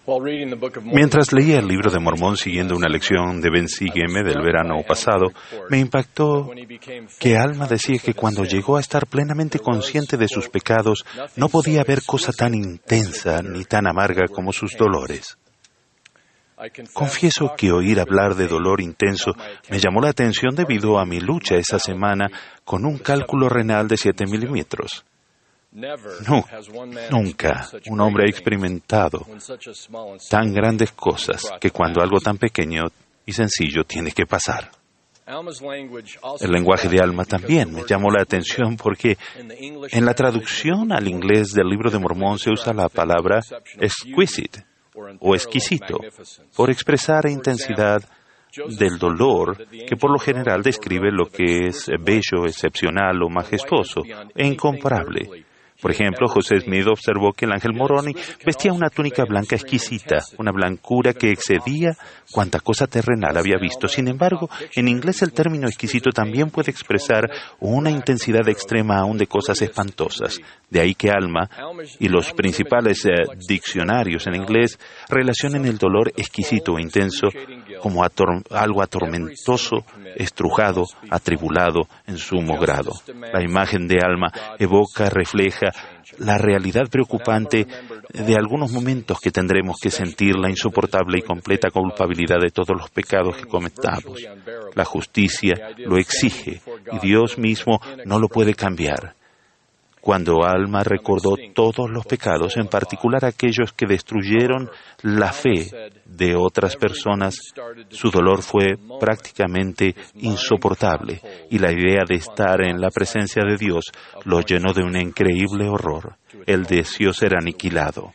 Mientras leía el libro de Mormón siguiendo una lección de Ben Sígueme del verano pasado, me impactó que Alma decía que cuando llegó a estar plenamente consciente de sus pecados, no podía haber cosa tan intensa ni tan amarga como sus dolores. Confieso que oír hablar de dolor intenso me llamó la atención debido a mi lucha esa semana con un cálculo renal de 7 milímetros. Nunca un hombre ha experimentado tan grandes cosas que cuando algo tan pequeño y sencillo tiene que pasar. El lenguaje de Alma también me llamó la atención porque en la traducción al inglés del Libro de Mormón se usa la palabra exquisite o exquisito por expresar intensidad del dolor que por lo general describe lo que es bello, excepcional o majestuoso e incomparable. Por ejemplo, José Smith observó que el ángel Moroni vestía una túnica blanca exquisita, una blancura que excedía cuanta cosa terrenal había visto. Sin embargo, en inglés el término exquisito también puede expresar una intensidad extrema aún de cosas espantosas. De ahí que Alma y los principales diccionarios en inglés relacionen el dolor exquisito o intenso como algo atormentoso, estrujado, atribulado en sumo grado. La imagen de Alma evoca, refleja la realidad preocupante de algunos momentos que tendremos que sentir la insoportable y completa culpabilidad de todos los pecados que cometamos. La justicia lo exige y Dios mismo no lo puede cambiar. Cuando Alma recordó todos los pecados, en particular aquellos que destruyeron la fe de otras personas, su dolor fue prácticamente insoportable y la idea de estar en la presencia de Dios lo llenó de un increíble horror. Él deseó ser aniquilado.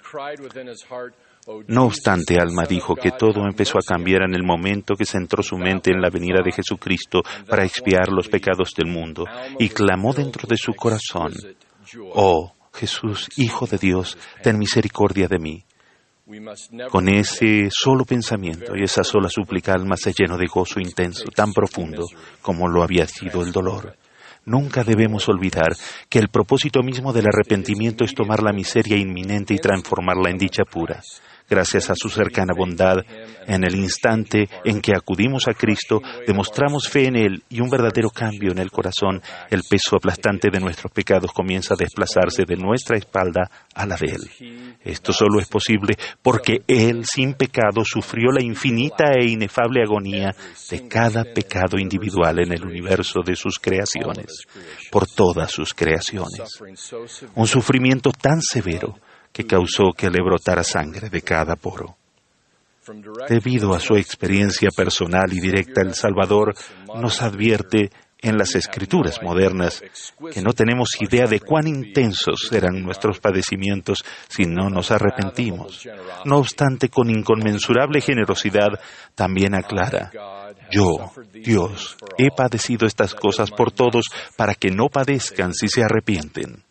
No obstante, Alma dijo que todo empezó a cambiar en el momento que centró su mente en la venida de Jesucristo para expiar los pecados del mundo, y clamó dentro de su corazón: «Oh, Jesús, Hijo de Dios, ten misericordia de mí». Con ese solo pensamiento y esa sola súplica, Alma se llenó de gozo intenso, tan profundo como lo había sido el dolor. Nunca debemos olvidar que el propósito mismo del arrepentimiento es tomar la miseria inminente y transformarla en dicha pura. Gracias a su cercana bondad, en el instante en que acudimos a Cristo, demostramos fe en Él y un verdadero cambio en el corazón. El peso aplastante de nuestros pecados comienza a desplazarse de nuestra espalda a la de Él. Esto solo es posible porque Él, sin pecado, sufrió la infinita e inefable agonía de cada pecado individual en el universo de sus creaciones, por todas sus creaciones. Un sufrimiento tan severo que causó que le brotara sangre de cada poro. Debido a su experiencia personal y directa, el Salvador nos advierte en las Escrituras modernas que no tenemos idea de cuán intensos serán nuestros padecimientos si no nos arrepentimos. No obstante, con inconmensurable generosidad, también aclara: «Yo, Dios, he padecido estas cosas por todos para que no padezcan si se arrepienten».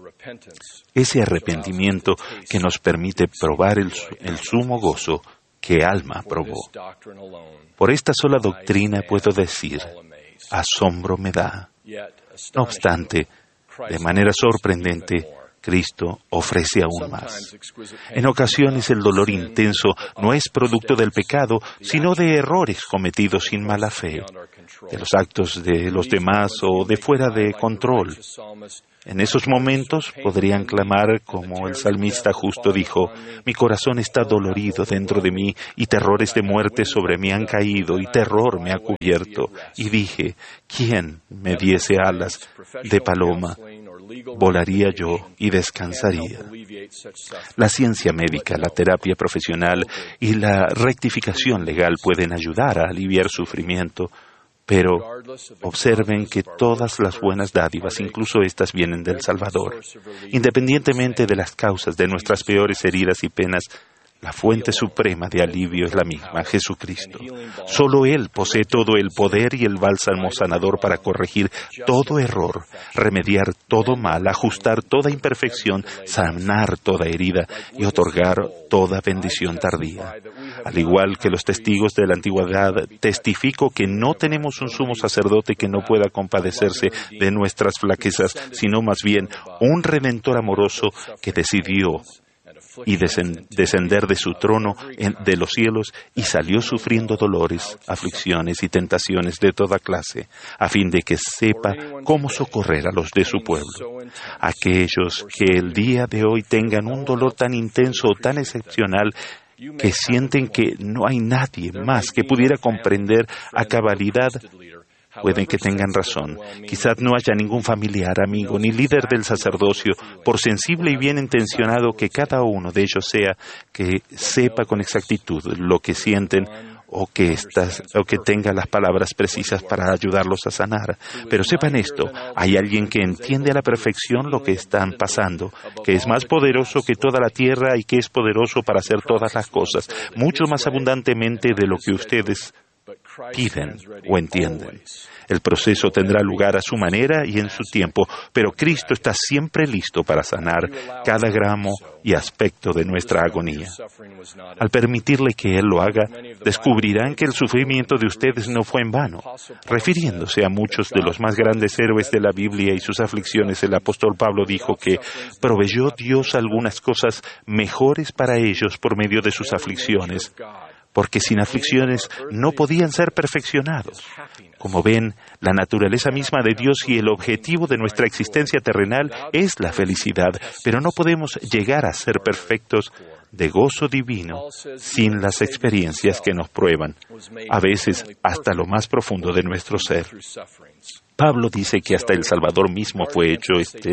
Ese arrepentimiento que nos permite probar el sumo gozo que Alma probó. Por esta sola doctrina puedo decir: asombro me da. No obstante, de manera sorprendente, Cristo ofrece aún más. En ocasiones el dolor intenso no es producto del pecado, sino de errores cometidos sin mala fe, de los actos de los demás o de fuera de control. En esos momentos podrían clamar como el salmista justo dijo: «Mi corazón está dolorido dentro de mí, y terrores de muerte sobre mí han caído, y terror me ha cubierto. Y dije: ¿quién me diese alas de paloma? Volaría yo y descansaría». La ciencia médica, la terapia profesional y la rectificación legal pueden ayudar a aliviar sufrimiento, pero observen que todas las buenas dádivas, incluso estas, vienen del Salvador. Independientemente de las causas de nuestras peores heridas y penas, la fuente suprema de alivio es la misma, Jesucristo. Solo Él posee todo el poder y el bálsamo sanador para corregir todo error, remediar todo mal, ajustar toda imperfección, sanar toda herida y otorgar toda bendición tardía. Al igual que los testigos de la antigüedad, testifico que no tenemos un sumo sacerdote que no pueda compadecerse de nuestras flaquezas, sino más bien un Redentor amoroso que decidió y descender de su trono de los cielos, y salió sufriendo dolores, aflicciones y tentaciones de toda clase, a fin de que sepa cómo socorrer a los de su pueblo. Aquellos que el día de hoy tengan un dolor tan intenso o tan excepcional que sienten que no hay nadie más que pudiera comprender a cabalidad, pueden que tengan razón. Quizás no haya ningún familiar, amigo, ni líder del sacerdocio, por sensible y bien intencionado que cada uno de ellos sea, que sepa con exactitud lo que sienten o que tenga las palabras precisas para ayudarlos a sanar. Pero sepan esto, hay alguien que entiende a la perfección lo que están pasando, que es más poderoso que toda la tierra y que es poderoso para hacer todas las cosas, mucho más abundantemente de lo que ustedes piden o entienden. El proceso tendrá lugar a su manera y en su tiempo, pero Cristo está siempre listo para sanar cada gramo y aspecto de nuestra agonía. Al permitirle que Él lo haga, descubrirán que el sufrimiento de ustedes no fue en vano. Refiriéndose a muchos de los más grandes héroes de la Biblia y sus aflicciones, el apóstol Pablo dijo que proveyó Dios algunas cosas mejores para ellos por medio de sus aflicciones, porque sin aflicciones no podían ser perfeccionados. Como ven, la naturaleza misma de Dios y el objetivo de nuestra existencia terrenal es la felicidad, pero no podemos llegar a ser perfectos de gozo divino sin las experiencias que nos prueban, a veces hasta lo más profundo de nuestro ser. Pablo dice que hasta el Salvador mismo fue hecho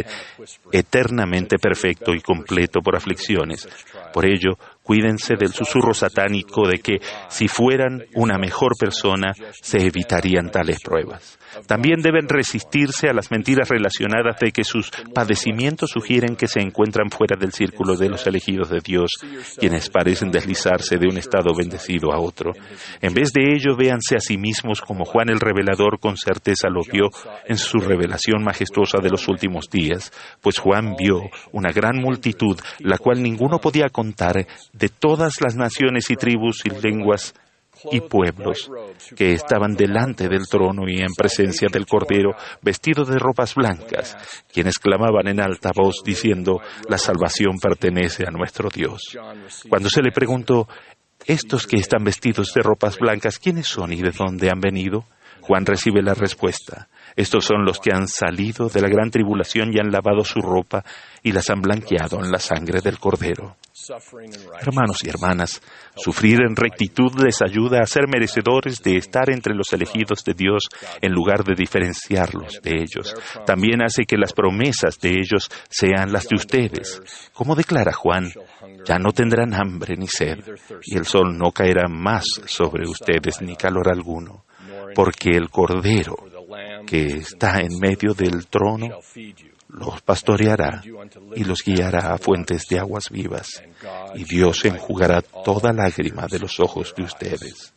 eternamente perfecto y completo por aflicciones. Por ello, cuídense del susurro satánico de que, si fueran una mejor persona, se evitarían tales pruebas. También deben resistirse a las mentiras relacionadas de que sus padecimientos sugieren que se encuentran fuera del círculo de los elegidos de Dios, quienes parecen deslizarse de un estado bendecido a otro. En vez de ello, véanse a sí mismos como Juan el Revelador con certeza lo vio en su revelación majestuosa de los últimos días, pues Juan vio una gran multitud, la cual ninguno podía contar, de todas las naciones y tribus y lenguas y pueblos, que estaban delante del trono y en presencia del Cordero, vestidos de ropas blancas, quienes clamaban en alta voz diciendo: la salvación pertenece a nuestro Dios. Cuando se le preguntó: estos que están vestidos de ropas blancas, ¿quiénes son y de dónde han venido?, Juan recibe la respuesta: estos son los que han salido de la gran tribulación y han lavado su ropa y las han blanqueado en la sangre del Cordero. Hermanos y hermanas, sufrir en rectitud les ayuda a ser merecedores de estar entre los elegidos de Dios en lugar de diferenciarlos de ellos. También hace que las promesas de ellos sean las de ustedes. Como declara Juan: ya no tendrán hambre ni sed, y el sol no caerá más sobre ustedes ni calor alguno, porque el Cordero que está en medio del trono los pastoreará y los guiará a fuentes de aguas vivas, y Dios enjugará toda lágrima de los ojos de ustedes.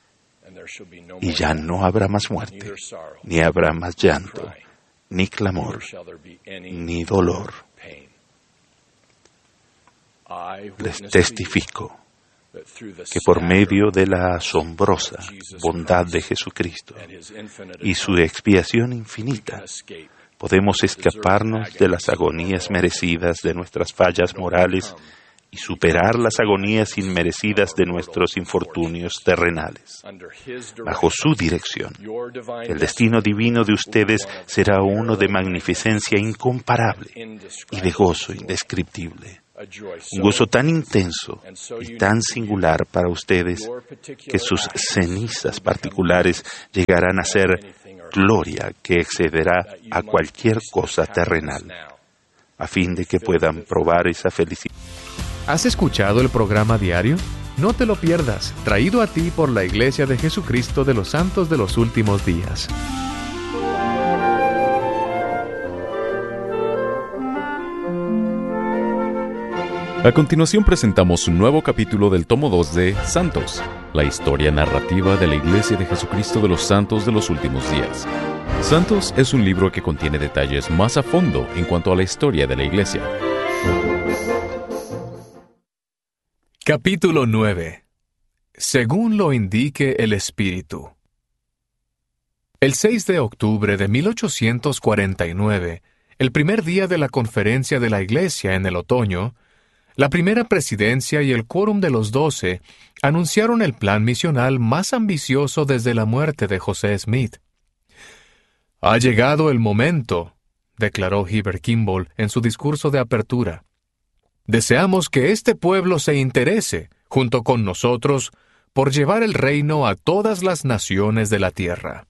Y ya no habrá más muerte, ni habrá más llanto, ni clamor, ni dolor. Les testifico que por medio de la asombrosa bondad de Jesucristo y su expiación infinita, podemos escaparnos de las agonías merecidas de nuestras fallas morales y superar las agonías inmerecidas de nuestros infortunios terrenales. Bajo su dirección, el destino divino de ustedes será uno de magnificencia incomparable y de gozo indescriptible. Un gozo tan intenso y tan singular para ustedes que sus cenizas particulares llegarán a ser gloria que excederá a cualquier cosa terrenal, a fin de que puedan probar esa felicidad. ¿Has escuchado el programa diario? No te lo pierdas, traído a ti por la Iglesia de Jesucristo de los Santos de los Últimos Días. A continuación presentamos un nuevo capítulo del tomo 2 de Santos, la historia narrativa de la Iglesia de Jesucristo de los Santos de los Últimos Días. Santos es un libro que contiene detalles más a fondo en cuanto a la historia de la Iglesia. Capítulo 9. Según lo indique el Espíritu. El 6 de octubre de 1849, el primer día de la conferencia de la Iglesia en el otoño, La primera presidencia y el quórum de los 12 anunciaron el plan misional más ambicioso desde la muerte de José Smith. «Ha llegado el momento», declaró Heber Kimball en su discurso de apertura. «Deseamos que este pueblo se interese, junto con nosotros, por llevar el reino a todas las naciones de la tierra».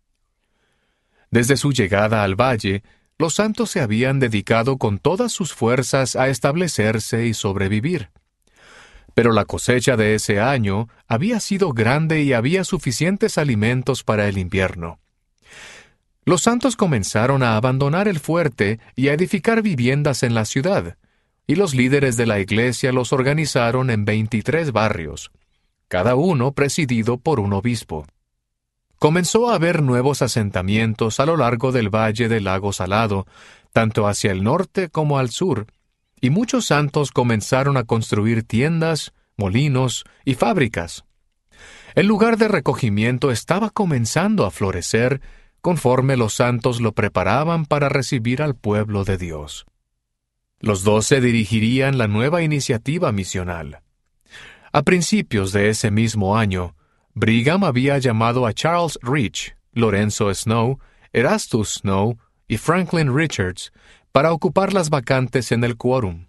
Desde su llegada al valle, los santos se habían dedicado con todas sus fuerzas a establecerse y sobrevivir. Pero la cosecha de ese año había sido grande y había suficientes alimentos para el invierno. Los santos comenzaron a abandonar el fuerte y a edificar viviendas en la ciudad, y los líderes de la iglesia los organizaron en 23 barrios, cada uno presidido por un obispo. Comenzó a haber nuevos asentamientos a lo largo del valle del lago Salado, tanto hacia el norte como al sur, y muchos santos comenzaron a construir tiendas, molinos y fábricas. El lugar de recogimiento estaba comenzando a florecer conforme los santos lo preparaban para recibir al pueblo de Dios. Los 12 dirigirían la nueva iniciativa misional. A principios de ese mismo año, Brigham había llamado a Charles Rich, Lorenzo Snow, Erastus Snow y Franklin Richards para ocupar las vacantes en el quórum.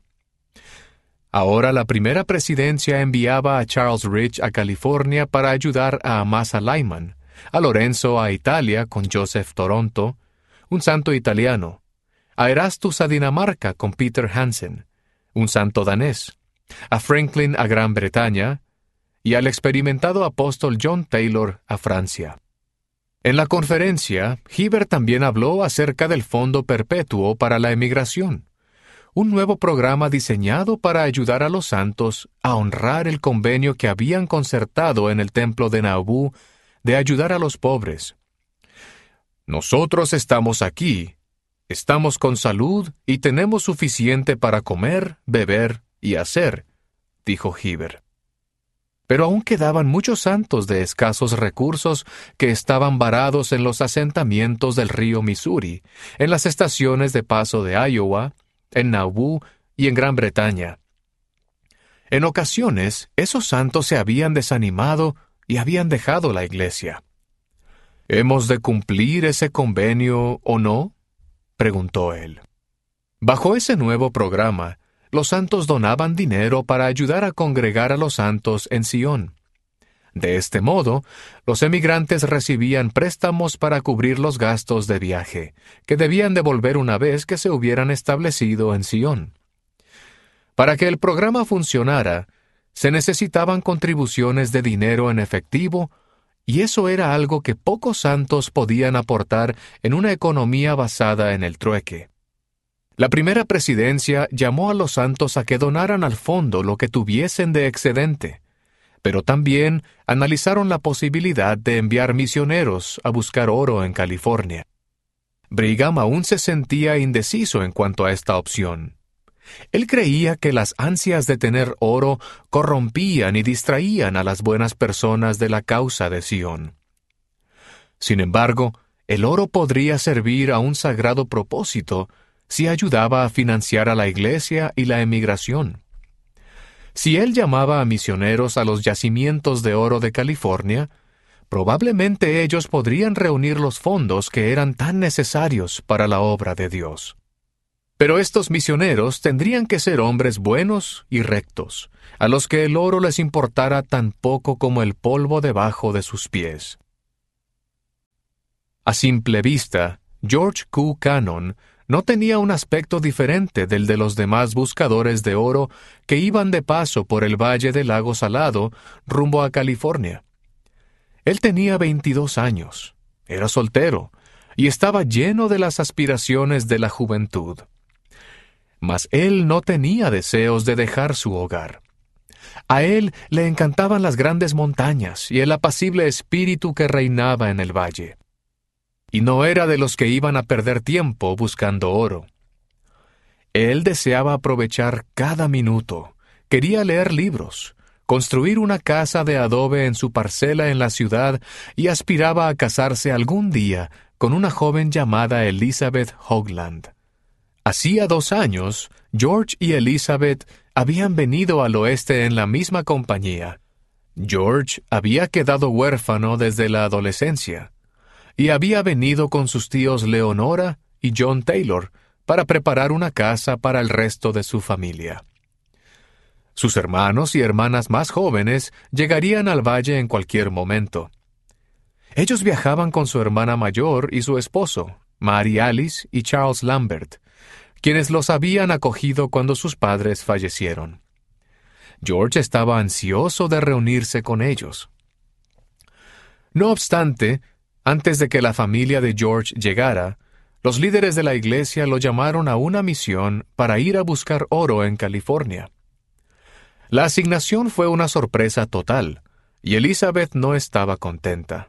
Ahora la primera presidencia enviaba a Charles Rich a California para ayudar a Amasa Lyman, a Lorenzo a Italia con Joseph Toronto, un santo italiano, a Erastus a Dinamarca con Peter Hansen, un santo danés, a Franklin a Gran Bretaña, y al experimentado apóstol John Taylor a Francia. En la conferencia, Heber también habló acerca del Fondo Perpetuo para la Emigración, un nuevo programa diseñado para ayudar a los santos a honrar el convenio que habían concertado en el templo de Nauvoo de ayudar a los pobres. «Nosotros estamos aquí, estamos con salud y tenemos suficiente para comer, beber y hacer», dijo Heber. Pero aún quedaban muchos santos de escasos recursos que estaban varados en los asentamientos del río Missouri, en las estaciones de paso de Iowa, en Nauvoo y en Gran Bretaña. En ocasiones, esos santos se habían desanimado y habían dejado la iglesia. «¿Hemos de cumplir ese convenio o no?», preguntó él. Bajo ese nuevo programa, los santos donaban dinero para ayudar a congregar a los santos en Sion. De este modo, los emigrantes recibían préstamos para cubrir los gastos de viaje, que debían devolver una vez que se hubieran establecido en Sion. Para que el programa funcionara, se necesitaban contribuciones de dinero en efectivo, y eso era algo que pocos santos podían aportar en una economía basada en el trueque. La primera presidencia llamó a los santos a que donaran al fondo lo que tuviesen de excedente, pero también analizaron la posibilidad de enviar misioneros a buscar oro en California. Brigham aún se sentía indeciso en cuanto a esta opción. Él creía que las ansias de tener oro corrompían y distraían a las buenas personas de la causa de Sion. Sin embargo, el oro podría servir a un sagrado propósito si ayudaba a financiar a la iglesia y la emigración. Si él llamaba a misioneros a los yacimientos de oro de California, probablemente ellos podrían reunir los fondos que eran tan necesarios para la obra de Dios. Pero estos misioneros tendrían que ser hombres buenos y rectos, a los que el oro les importara tan poco como el polvo debajo de sus pies. A simple vista, George Q. Cannon no tenía un aspecto diferente del de los demás buscadores de oro que iban de paso por el valle del lago Salado rumbo a California. Él tenía 22 años, era soltero y estaba lleno de las aspiraciones de la juventud. Mas él no tenía deseos de dejar su hogar. A él le encantaban las grandes montañas y el apacible espíritu que reinaba en el valle. Y no era de los que iban a perder tiempo buscando oro. Él deseaba aprovechar cada minuto, quería leer libros, construir una casa de adobe en su parcela en la ciudad y aspiraba a casarse algún día con una joven llamada Elizabeth Hoagland. Hacía 2 años, George y Elizabeth habían venido al oeste en la misma compañía. George había quedado huérfano desde la adolescencia y había venido con sus tíos Leonora y John Taylor para preparar una casa para el resto de su familia. Sus hermanos y hermanas más jóvenes llegarían al valle en cualquier momento. Ellos viajaban con su hermana mayor y su esposo, Mary Alice y Charles Lambert, quienes los habían acogido cuando sus padres fallecieron. George estaba ansioso de reunirse con ellos. No obstante, antes de que la familia de George llegara, los líderes de la iglesia lo llamaron a una misión para ir a buscar oro en California. La asignación fue una sorpresa total, y Elizabeth no estaba contenta.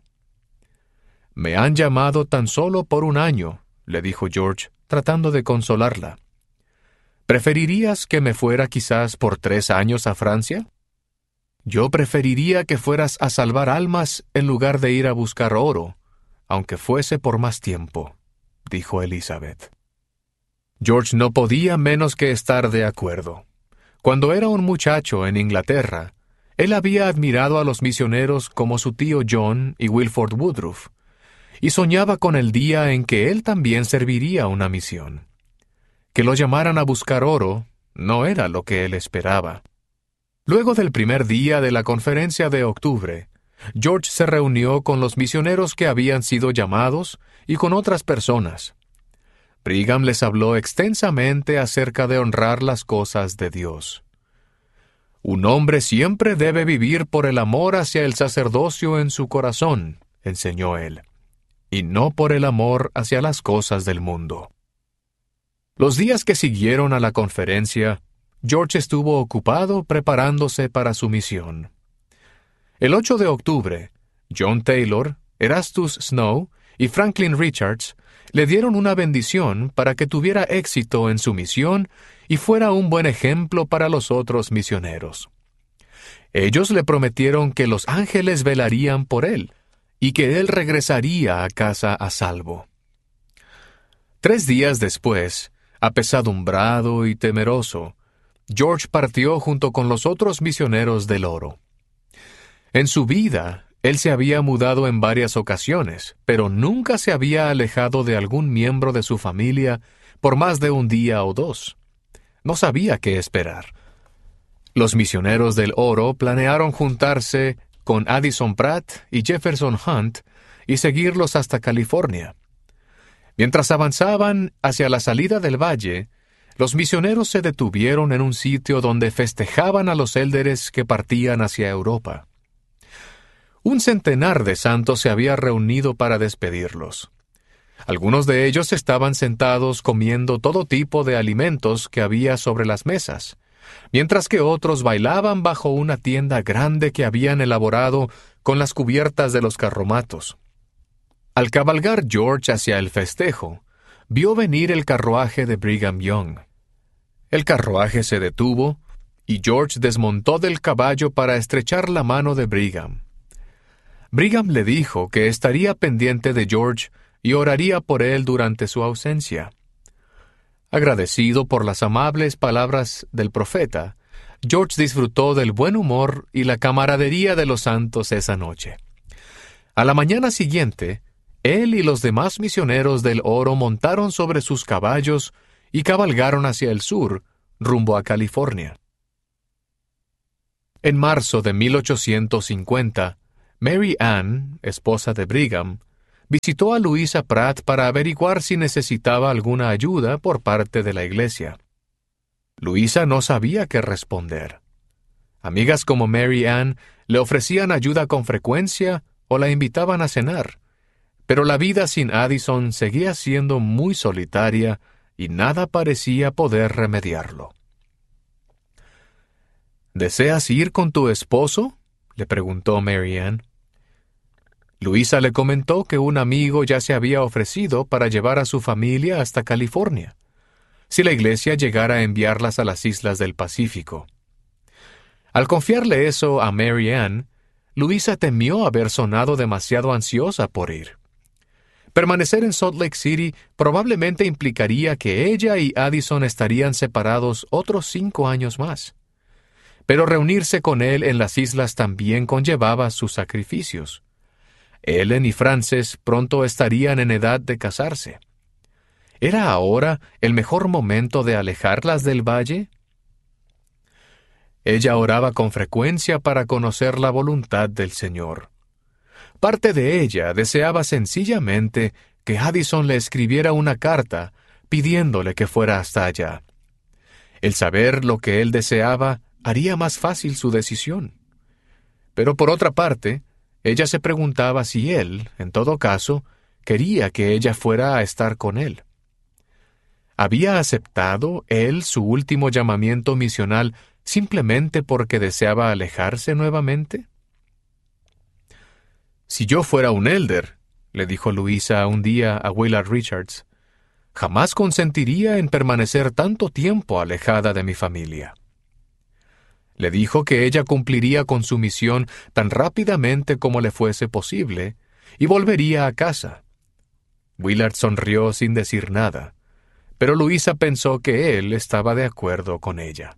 «Me han llamado tan solo por un año», le dijo George, tratando de consolarla. «¿Preferirías que me fuera quizás por 3 años a Francia?» «Yo preferiría que fueras a salvar almas en lugar de ir a buscar oro, aunque fuese por más tiempo», dijo Elizabeth. George no podía menos que estar de acuerdo. Cuando era un muchacho en Inglaterra, él había admirado a los misioneros como su tío John y Wilford Woodruff, y soñaba con el día en que él también serviría una misión. Que lo llamaran a buscar oro no era lo que él esperaba. Luego del primer día de la conferencia de octubre, George se reunió con los misioneros que habían sido llamados y con otras personas. Brigham les habló extensamente acerca de honrar las cosas de Dios. «Un hombre siempre debe vivir por el amor hacia el sacerdocio en su corazón», enseñó él, «y no por el amor hacia las cosas del mundo». Los días que siguieron a la conferencia, George estuvo ocupado preparándose para su misión. El 8 de octubre, John Taylor, Erastus Snow y Franklin Richards le dieron una bendición para que tuviera éxito en su misión y fuera un buen ejemplo para los otros misioneros. Ellos le prometieron que los ángeles velarían por él y que él regresaría a casa a salvo. 3 días después, apesadumbrado y temeroso, George partió junto con los otros misioneros del oro. En su vida, él se había mudado en varias ocasiones, pero nunca se había alejado de algún miembro de su familia por más de un día o 2. No sabía qué esperar. Los misioneros del oro planearon juntarse con Addison Pratt y Jefferson Hunt y seguirlos hasta California. Mientras avanzaban hacia la salida del valle, los misioneros se detuvieron en un sitio donde festejaban a los élderes que partían hacia Europa. Un centenar de santos se había reunido para despedirlos. Algunos de ellos estaban sentados comiendo todo tipo de alimentos que había sobre las mesas, mientras que otros bailaban bajo una tienda grande que habían elaborado con las cubiertas de los carromatos. Al cabalgar George hacia el festejo, vio venir el carruaje de Brigham Young. El carruaje se detuvo, y George desmontó del caballo para estrechar la mano de Brigham. Brigham le dijo que estaría pendiente de George y oraría por él durante su ausencia. Agradecido por las amables palabras del profeta, George disfrutó del buen humor y la camaradería de los santos esa noche. A la mañana siguiente, él y los demás misioneros del oro montaron sobre sus caballos y cabalgaron hacia el sur, rumbo a California. En marzo de 1850, Mary Ann, esposa de Brigham, visitó a Louisa Pratt para averiguar si necesitaba alguna ayuda por parte de la iglesia. Louisa no sabía qué responder. Amigas como Mary Ann le ofrecían ayuda con frecuencia o la invitaban a cenar, pero la vida sin Addison seguía siendo muy solitaria y nada parecía poder remediarlo. «¿Deseas ir con tu esposo?», le preguntó Mary Ann. Louisa le comentó que un amigo ya se había ofrecido para llevar a su familia hasta California, si la iglesia llegara a enviarlas a las islas del Pacífico. Al confiarle eso a Mary Ann, Louisa temió haber sonado demasiado ansiosa por ir. Permanecer en Salt Lake City probablemente implicaría que ella y Addison estarían separados otros 5 años más. Pero reunirse con él en las islas también conllevaba sus sacrificios. Ellen y Frances pronto estarían en edad de casarse. ¿Era ahora el mejor momento de alejarlas del valle? Ella oraba con frecuencia para conocer la voluntad del Señor. Parte de ella deseaba sencillamente que Addison le escribiera una carta pidiéndole que fuera hasta allá. El saber lo que él deseaba haría más fácil su decisión. Pero por otra parte, ella se preguntaba si él, en todo caso, quería que ella fuera a estar con él. ¿Había aceptado él su último llamamiento misional simplemente porque deseaba alejarse nuevamente? «Si yo fuera un elder», le dijo Luisa un día a Willard Richards, «jamás consentiría en permanecer tanto tiempo alejada de mi familia». Le dijo que ella cumpliría con su misión tan rápidamente como le fuese posible y volvería a casa. Willard sonrió sin decir nada, pero Luisa pensó que él estaba de acuerdo con ella.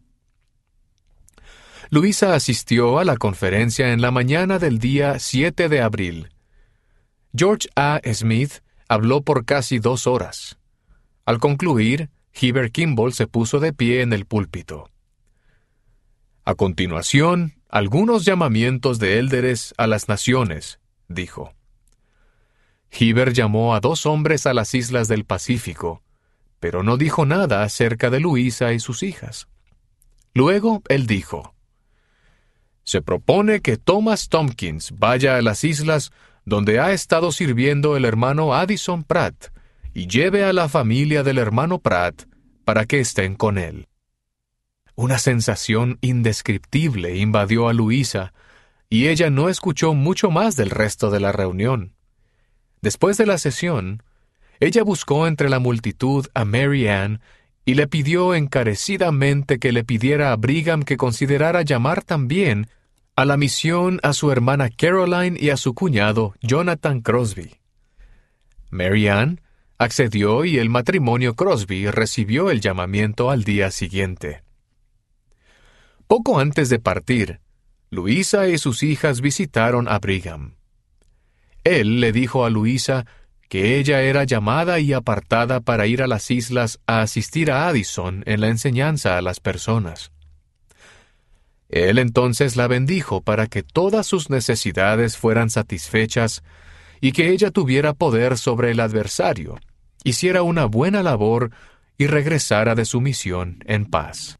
Luisa asistió a la conferencia en la mañana del día 7 de abril. George A. Smith habló por casi 2 horas. Al concluir, Heber Kimball se puso de pie en el púlpito. «A continuación, algunos llamamientos de élderes a las naciones», dijo. Heber llamó a 2 hombres a las islas del Pacífico, pero no dijo nada acerca de Luisa y sus hijas. Luego él dijo: «Se propone que Thomas Tompkins vaya a las islas donde ha estado sirviendo el hermano Addison Pratt y lleve a la familia del hermano Pratt para que estén con él». Una sensación indescriptible invadió a Luisa, y ella no escuchó mucho más del resto de la reunión. Después de la sesión, ella buscó entre la multitud a Mary Ann y le pidió encarecidamente que le pidiera a Brigham que considerara llamar también a la misión a su hermana Caroline y a su cuñado Jonathan Crosby. Mary Ann accedió y el matrimonio Crosby recibió el llamamiento al día siguiente. Poco antes de partir, Luisa y sus hijas visitaron a Brigham. Él le dijo a Luisa que ella era llamada y apartada para ir a las islas a asistir a Addison en la enseñanza a las personas. Él entonces la bendijo para que todas sus necesidades fueran satisfechas y que ella tuviera poder sobre el adversario, hiciera una buena labor y regresara de su misión en paz.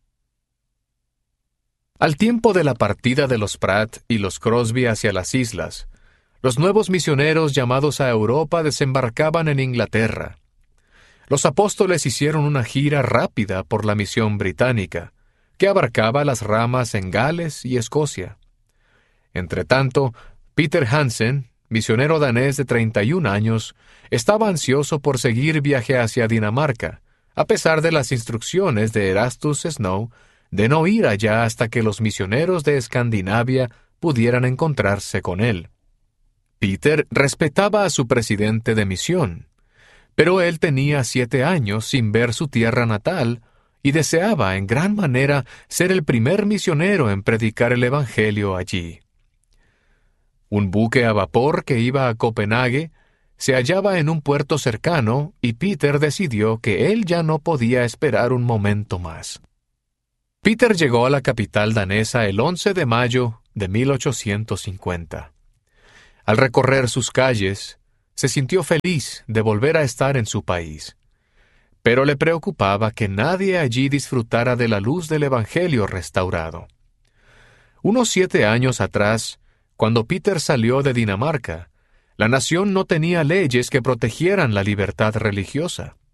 Al tiempo de la partida de los Pratt y los Crosby hacia las islas, los nuevos misioneros llamados a Europa desembarcaban en Inglaterra. Los apóstoles hicieron una gira rápida por la misión británica, que abarcaba las ramas en Gales y Escocia. Entretanto, Peter Hansen, misionero danés de 31 años, estaba ansioso por seguir viaje hacia Dinamarca, a pesar de las instrucciones de Erastus Snow de no ir allá hasta que los misioneros de Escandinavia pudieran encontrarse con él. Peter respetaba a su presidente de misión, pero él tenía 7 años sin ver su tierra natal y deseaba en gran manera ser el primer misionero en predicar el Evangelio allí. Un buque a vapor que iba a Copenhague se hallaba en un puerto cercano y Peter decidió que él ya no podía esperar un momento más. Peter llegó a la capital danesa el 11 de mayo de 1850. Al recorrer sus calles, se sintió feliz de volver a estar en su país, pero le preocupaba que nadie allí disfrutara de la luz del Evangelio restaurado. Unos 7 años atrás, cuando Peter salió de Dinamarca, la nación no tenía leyes que protegieran la libertad religiosa.